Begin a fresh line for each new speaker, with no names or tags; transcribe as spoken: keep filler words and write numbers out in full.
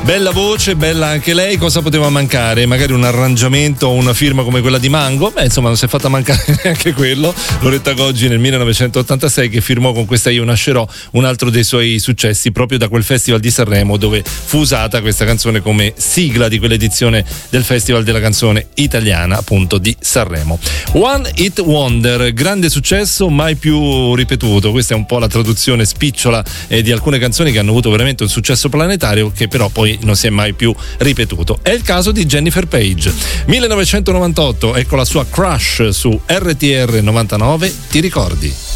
Bella voce, bella anche lei, cosa poteva mancare? Magari un arrangiamento o una firma come quella di Mango? Beh, insomma, non si è fatta mancare neanche quello. Loretta Goggi nel millenovecentottantasei che firmò con questa Io nascerò un altro dei suoi successi proprio da quel Festival di Sanremo dove fu usata questa canzone come sigla di quell'edizione del Festival della canzone italiana appunto di Sanremo. One Hit Wonder, grande successo mai più ripetuto. Questa è un po' la traduzione spicciola eh, di alcune canzoni che hanno avuto veramente un successo planetario che però poi non si è mai più ripetuto. È il caso di Jennifer Page. millenovecentonovantotto, ecco la sua Crush su R T R novantanove, ti ricordi?